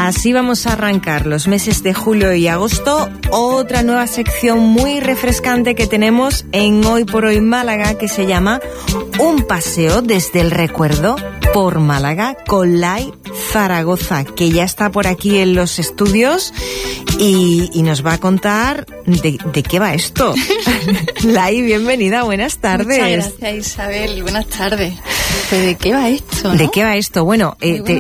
Así vamos a arrancar los meses de julio y agosto. Otra nueva sección muy refrescante que tenemos en Hoy por Hoy Málaga, que se llama Un paseo desde el recuerdo por Málaga con Lai Zaragoza, que ya está por aquí en los estudios y nos va a contar de qué va esto. Lai, bienvenida, buenas tardes. Muchas gracias, Isabel, buenas tardes. ¿Pero de qué va esto, no? ¿De qué va esto? Bueno,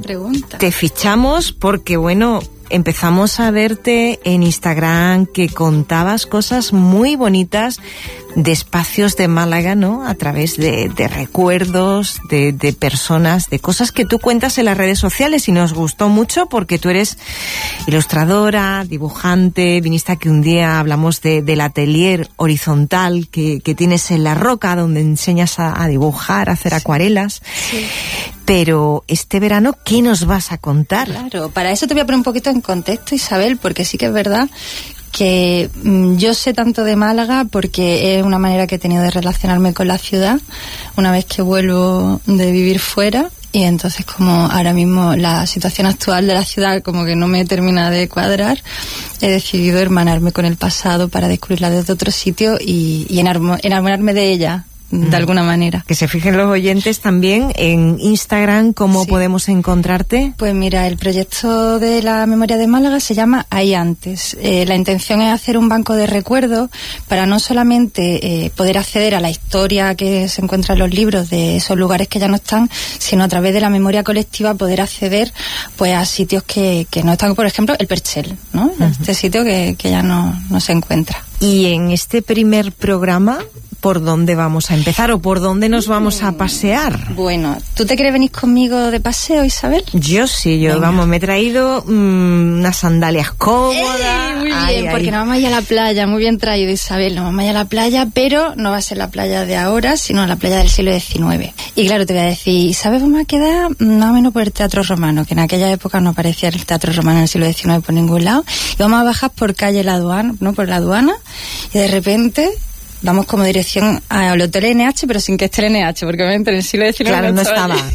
te fichamos porque, bueno, empezamos a verte en Instagram, que contabas cosas muy bonitas de espacios de Málaga, ¿no? A través de recuerdos, de personas, de cosas que tú cuentas en las redes sociales, y nos gustó mucho porque tú eres ilustradora, dibujante, viniste aquí un día, hablamos del atelier horizontal que tienes en La Roca, donde enseñas a dibujar, a hacer acuarelas. Sí. Pero este verano, ¿qué nos vas a contar? Claro, para eso te voy a poner un poquito en contexto, Isabel, porque sí que es verdad que yo sé tanto de Málaga porque es una manera que he tenido de relacionarme con la ciudad una vez que vuelvo de vivir fuera. Y entonces, como ahora mismo la situación actual de la ciudad como que no me termina de cuadrar, he decidido hermanarme con el pasado para descubrirla desde otro sitio y enamorarme de ella de alguna manera. Que se fijen los oyentes también en Instagram, ¿cómo podemos encontrarte? Pues mira, el proyecto de la memoria de Málaga se llama Ahí Antes. La intención es hacer un banco de recuerdos para no solamente poder acceder a la historia que se encuentra en los libros de esos lugares que ya no están, sino a través de la memoria colectiva poder acceder pues a sitios que no están, por ejemplo, el Perchel, ¿no? Este sitio que ya no se encuentra. Y en este primer programa, ¿por dónde vamos a empezar o por dónde nos vamos a pasear? Bueno, ¿tú te quieres venir conmigo de paseo, Isabel? Yo sí, me he traído unas sandalias cómodas. Muy bien, porque nos vamos a ir a la playa, muy bien traído, Isabel, nos vamos a ir a la playa, pero no va a ser la playa de ahora, sino la playa del siglo XIX. Y claro, te voy a decir, ¿sabes? Vamos a quedar más o menos por el Teatro Romano, que en aquella época no aparecía el Teatro Romano en el siglo XIX por ningún lado, y vamos a bajar por calle La Aduana, ¿no? Por la Aduana, y de repente vamos como dirección al Hotel NH, pero sin que esté el NH, porque obviamente en el siglo XIX claro, no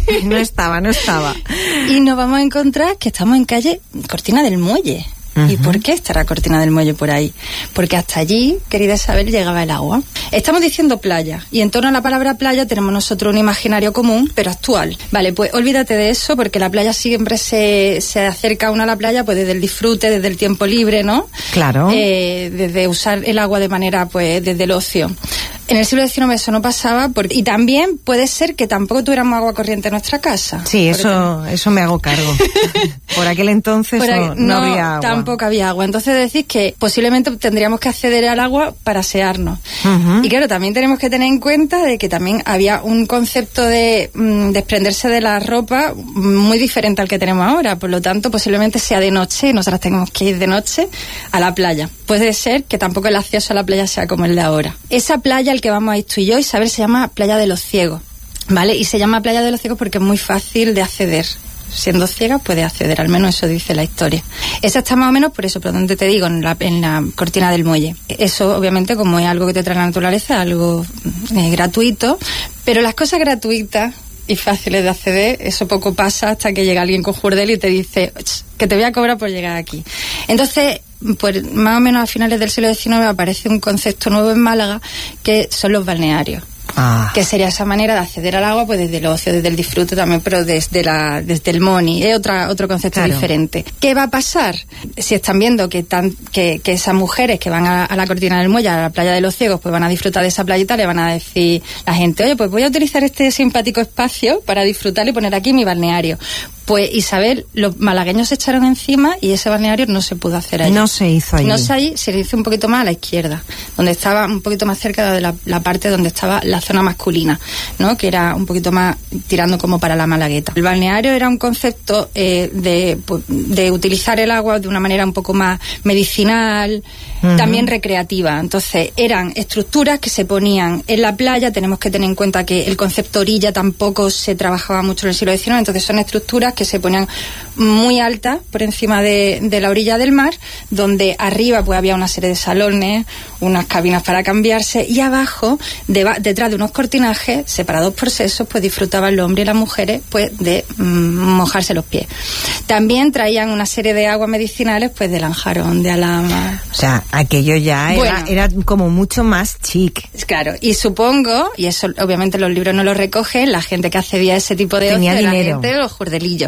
estaba. Y nos vamos a encontrar que estamos en calle Cortina del Muelle. ¿Y por qué estará Cortina del Muelle por ahí? Porque hasta allí, querida Isabel, llegaba el agua. Estamos diciendo playa, y en torno a la palabra playa tenemos nosotros un imaginario común, pero actual. Vale, pues olvídate de eso, porque la playa siempre se acerca uno a la playa pues desde el disfrute, desde el tiempo libre, ¿no? Claro. Desde usar el agua de manera, pues, desde el ocio. En el siglo XIX eso no pasaba, y también puede ser que tampoco tuviéramos agua corriente en nuestra casa. Sí, eso me hago cargo. Por aquel entonces no había agua. Tampoco había agua. Entonces decís que posiblemente tendríamos que acceder al agua para asearnos. Y claro, también tenemos que tener en cuenta de que también había un concepto de desprenderse de la ropa muy diferente al que tenemos ahora. Por lo tanto, posiblemente sea de noche y nosotras tengamos que ir de noche a la playa. Puede ser que tampoco el acceso a la playa sea como el de ahora. Esa playa al que vamos a ir tú y yo, Isabel, se llama Playa de los Ciegos, ¿vale? Y se llama Playa de los Ciegos porque es muy fácil de acceder. Siendo ciega puede acceder, al menos eso dice la historia. Esa está más o menos por eso, por donde te digo, en la Cortina del Muelle. Eso, obviamente, como es algo que te trae la naturaleza, algo gratuito, pero las cosas gratuitas y fáciles de acceder, eso poco pasa hasta que llega alguien con jurdel y te dice que te voy a cobrar por llegar aquí. Entonces, pues más o menos a finales del siglo XIX aparece un concepto nuevo en Málaga que son los balnearios. Que sería esa manera de acceder al agua pues desde el ocio, desde el disfrute también, pero desde el money, es otro concepto diferente. ¿Qué va a pasar? Si están viendo que esas mujeres que van a la Cortina del Muelle, a la Playa de los Ciegos, pues van a disfrutar de esa playita, le van a decir la gente, oye, pues voy a utilizar este simpático espacio para disfrutar y poner aquí mi balneario. Pues, Isabel, los malagueños se echaron encima y ese balneario no se pudo hacer allí. No se hizo allí. No se allí, se hizo un poquito más a la izquierda, donde estaba un poquito más cerca de la parte donde estaba la zona masculina, ¿no? Que era un poquito más tirando como para la Malagueta. El balneario era un concepto de utilizar el agua de una manera un poco más medicinal, también recreativa. Entonces, eran estructuras que se ponían en la playa. Tenemos que tener en cuenta que el concepto orilla tampoco se trabajaba mucho en el siglo XIX, entonces son estructuras que se ponían muy alta por encima de la orilla del mar, donde arriba pues había una serie de salones, unas cabinas para cambiarse, y abajo, detrás de unos cortinajes separados por sexos, pues disfrutaban los hombres y las mujeres pues de mojarse los pies. También traían una serie de aguas medicinales, pues de Lanjarón, de Alhama. O sea, aquello ya era como mucho más chic. Claro, y supongo, y eso obviamente los libros no lo recogen, la gente que accedía a ese tipo de tenía ocio, dinero. La gente de los jordelillos.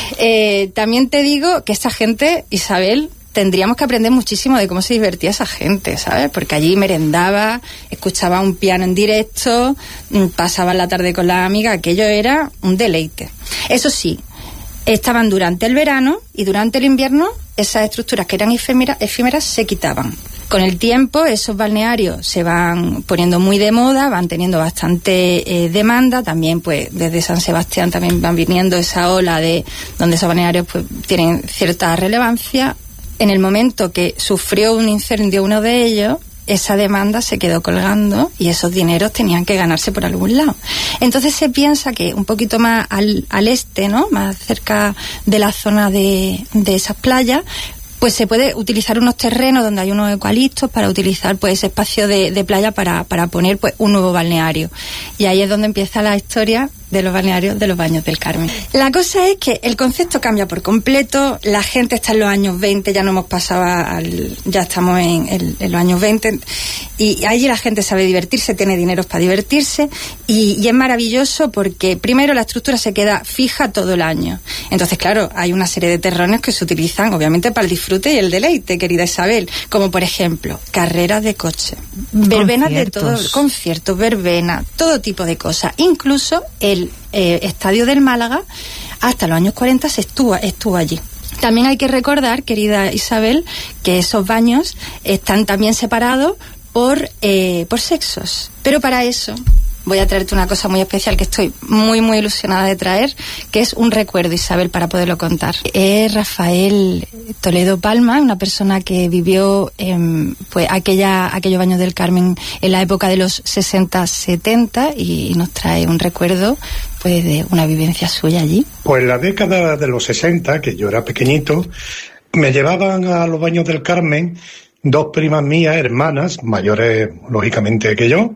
También te digo que esta gente, Isabel, tendríamos que aprender muchísimo de cómo se divertía esa gente, ¿sabes? Porque allí merendaba, escuchaba un piano en directo, pasaban la tarde con las amigas, aquello era un deleite. Eso sí, estaban durante el verano y durante el invierno esas estructuras que eran efímeras se quitaban. Con el tiempo esos balnearios se van poniendo muy de moda, van teniendo bastante demanda, también pues desde San Sebastián también van viniendo esa ola de donde esos balnearios pues tienen cierta relevancia. En el momento que sufrió un incendio uno de ellos, esa demanda se quedó colgando y esos dineros tenían que ganarse por algún lado. Entonces se piensa que un poquito más al este, ¿no?, más cerca de la zona de esas playas, pues se puede utilizar unos terrenos donde hay unos eucaliptos para utilizar pues ese espacio de playa para poner pues un nuevo balneario. Y ahí es donde empieza la historia de los balnearios de los Baños del Carmen. La cosa es que el concepto cambia por completo, la gente está en los años 20, ya no hemos pasado ya estamos en los años 20, y allí la gente sabe divertirse, tiene dinero para divertirse, y es maravilloso porque primero la estructura se queda fija todo el año. Entonces, claro, hay una serie de terrenos que se utilizan obviamente para el disfrute y el deleite, querida Isabel, como por ejemplo, carreras de coche, verbenas de todo, conciertos, verbenas, todo tipo de cosas, incluso el estadio del Málaga hasta los años 40 estuvo allí. También hay que recordar, querida Isabel, que esos baños están también separados por sexos, pero para eso voy a traerte una cosa muy especial que estoy muy muy ilusionada de traer, que es un recuerdo, Isabel, para poderlo contar. Es Rafael Toledo Palma, una persona que vivió pues aquellos Baños del Carmen en la época de los 60-70 y nos trae un recuerdo pues de una vivencia suya allí. Pues en la década de los 60, que yo era pequeñito, me llevaban a los Baños del Carmen dos primas mías, hermanas, mayores lógicamente que yo.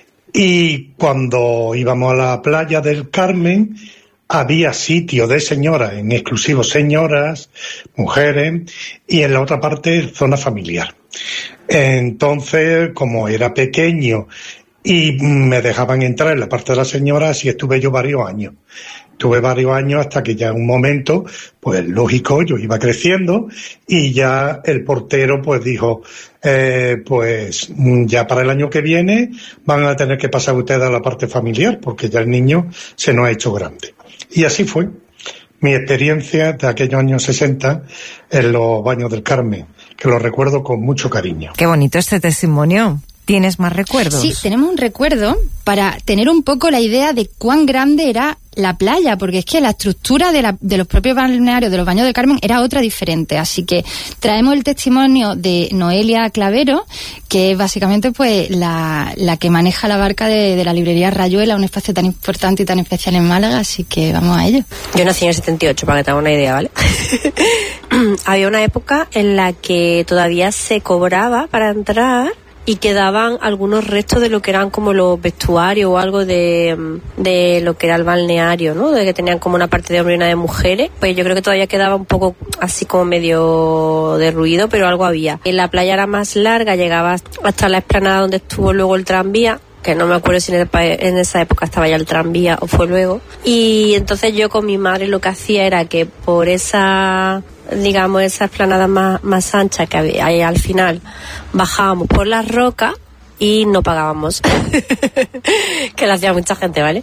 Y cuando íbamos a la playa del Carmen, había sitio de señoras, en exclusivo señoras, mujeres, y en la otra parte zona familiar. Entonces, como era pequeño y me dejaban entrar en la parte de las señoras, así estuve yo varios años. Estuve varios años hasta que ya en un momento, pues lógico, yo iba creciendo y ya el portero pues dijo, pues ya para el año que viene van a tener que pasar ustedes a la parte familiar porque ya el niño se nos ha hecho grande. Y así fue mi experiencia de aquellos años 60 en los Baños del Carmen, que lo recuerdo con mucho cariño. Qué bonito este testimonio. ¿Tienes más recuerdos? Sí, tenemos un recuerdo para tener un poco la idea de cuán grande era la playa, porque es que la estructura de los propios balnearios de los Baños del Carmen era otra diferente. Así que traemos el testimonio de Noelia Clavero, que es básicamente pues la que maneja la barca de la librería Rayuela, un espacio tan importante y tan especial en Málaga, así que vamos a ello. Yo nací en el 78, para que te haga una idea, ¿vale? Había una época en la que todavía se cobraba para entrar y quedaban algunos restos de lo que eran como los vestuarios o algo de lo que era el balneario, ¿no? De que tenían como una parte de hombres y una de mujeres. Pues yo creo que todavía quedaba un poco así como medio derruido, pero algo había. La playa era más larga, llegaba hasta la explanada donde estuvo luego el tranvía, que no me acuerdo si en esa época estaba ya el tranvía o fue luego. Y entonces yo con mi madre lo que hacía era que por esa explanada más ancha que había ahí al final, bajábamos por las rocas y no pagábamos. Que lo hacía mucha gente, ¿vale?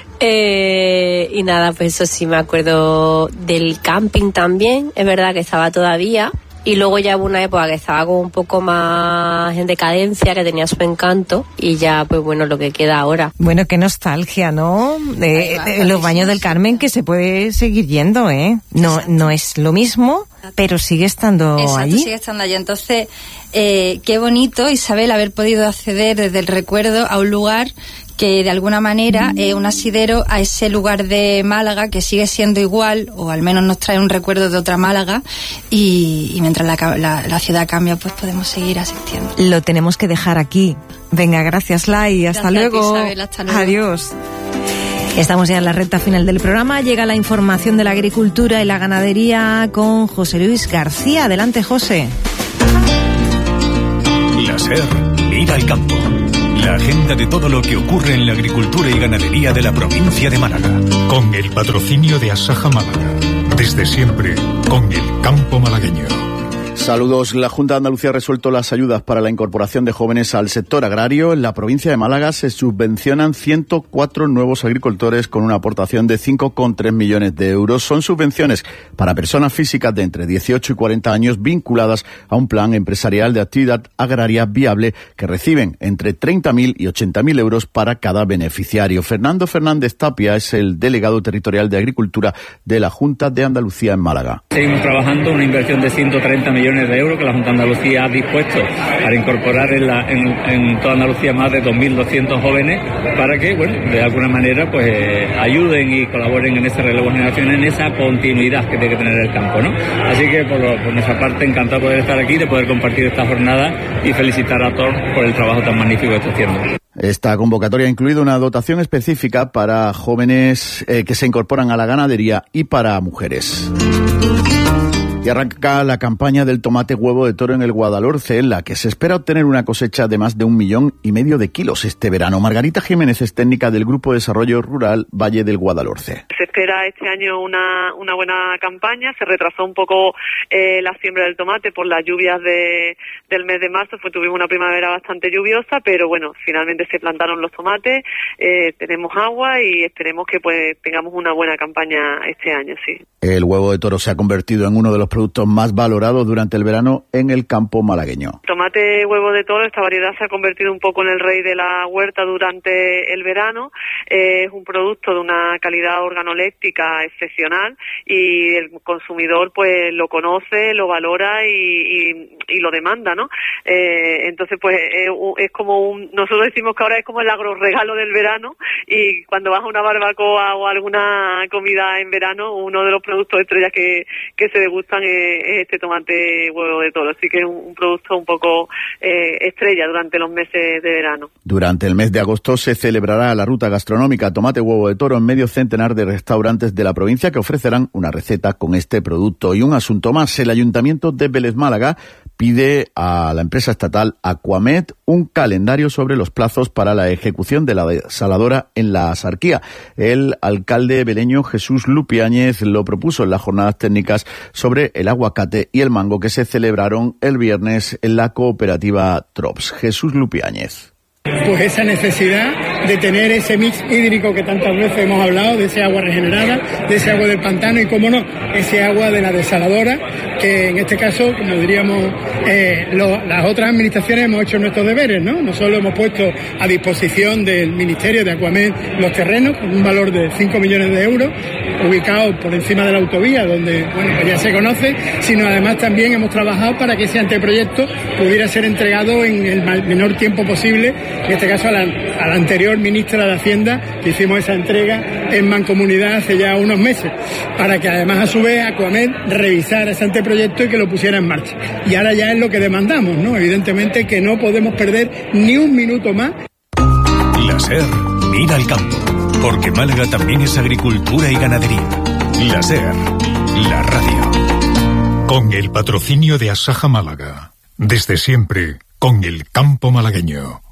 Y nada, pues eso sí me acuerdo del camping también, es verdad que estaba todavía. Y luego ya hubo una época que estaba como un poco más en decadencia, que tenía su encanto, y ya, pues bueno, lo que queda ahora. Bueno, qué nostalgia, ¿no? De los Baños del Carmen, que se puede seguir yendo, ¿eh? No es lo mismo, pero sigue estando allí. Sigue estando allí. Entonces, qué bonito, Isabel, haber podido acceder desde el recuerdo a un lugar que de alguna manera es un asidero a ese lugar de Málaga que sigue siendo igual, o al menos nos trae un recuerdo de otra Málaga, y mientras la ciudad cambia, pues podemos seguir asistiendo. Lo tenemos que dejar aquí. Venga, gracias, Lai, hasta luego. Isabel, hasta luego. Adiós. Estamos ya en la recta final del programa. Llega la información de la agricultura y la ganadería con José Luis García. Adelante, José. La SER mira al campo. La agenda de todo lo que ocurre en la agricultura y ganadería de la provincia de Málaga. Con el patrocinio de Asaja Málaga. Desde siempre, con el campo malagueño. Saludos. La Junta de Andalucía ha resuelto las ayudas para la incorporación de jóvenes al sector agrario. En la provincia de Málaga se subvencionan 104 nuevos agricultores con una aportación de 5,3 millones de euros. Son subvenciones para personas físicas de entre 18 y 40 años vinculadas a un plan empresarial de actividad agraria viable que reciben entre 30.000 y 80.000 euros para cada beneficiario. Fernando Fernández Tapia es el delegado territorial de Agricultura de la Junta de Andalucía en Málaga. Seguimos trabajando una inversión de 130 millones de euros que la Junta de Andalucía ha dispuesto para incorporar en toda Andalucía más de 2.200 jóvenes para que, bueno, de alguna manera pues ayuden y colaboren en ese relevo generacional, en esa continuidad que tiene que tener el campo, ¿no? Así que por nuestra parte encantado de poder estar aquí, de poder compartir esta jornada y felicitar a todos por el trabajo tan magnífico que está haciendo. Esta convocatoria ha incluido una dotación específica para jóvenes que se incorporan a la ganadería y para mujeres. Y arranca la campaña del tomate huevo de toro en el Guadalhorce, en la que se espera obtener una cosecha de más de 1,5 millones de kilos este verano. Margarita Jiménez es técnica del Grupo de Desarrollo Rural Valle del Guadalhorce. Se espera este año una buena campaña. Se retrasó un poco la siembra del tomate por las lluvias del mes de marzo. Tuvimos una primavera bastante lluviosa, pero bueno, finalmente se plantaron los tomates, tenemos agua y esperemos que pues tengamos una buena campaña este año, sí. El huevo de toro se ha convertido en uno de los productos más valorados durante el verano en el campo malagueño. Tomate huevo de toro, esta variedad se ha convertido un poco en el rey de la huerta durante el verano. Es un producto de una calidad organoléptica excepcional y el consumidor pues lo conoce, lo valora y lo demanda, ¿no? Entonces pues es como nosotros decimos que ahora es como el agrorregalo del verano, y cuando vas a una barbacoa o alguna comida en verano, uno de los productos estrellas que se degustan es este tomate huevo de toro. Así que es un producto un poco estrella durante los meses de verano. Durante el mes de agosto se celebrará la ruta gastronómica Tomate Huevo de Toro en medio centenar de restaurantes de la provincia que ofrecerán una receta con este producto. Y un asunto más, el Ayuntamiento de Vélez Málaga pide a la empresa estatal Aquamed un calendario sobre los plazos para la ejecución de la desaladora en la Axarquía. El alcalde veleño Jesús Lupiáñez lo propuso en las jornadas técnicas sobre el aguacate y el mango que se celebraron el viernes en la cooperativa Trops. Jesús Lupiáñez. Pues esa necesidad de tener ese mix hídrico que tantas veces hemos hablado, de ese agua regenerada, de ese agua del pantano y, cómo no, ese agua de la desaladora, que en este caso, como diríamos, las otras administraciones hemos hecho nuestros deberes, ¿no? No solo hemos puesto a disposición del Ministerio de Aquamed los terrenos con un valor de 5 millones de euros, ubicados por encima de la autovía, donde, bueno, pues ya se conoce, sino además también hemos trabajado para que ese anteproyecto pudiera ser entregado en el menor tiempo posible, en este caso a la anterior ministra de Hacienda, que hicimos esa entrega en mancomunidad hace ya unos meses, para que además a su vez Aquamed revisara ese anteproyecto y que lo pusiera en marcha. Y ahora ya es lo que demandamos, ¿no? Evidentemente que no podemos perder ni un minuto más. La SER mira al campo, porque Málaga también es agricultura y ganadería. La SER, la radio. Con el patrocinio de Asaja Málaga. Desde siempre, con el campo malagueño.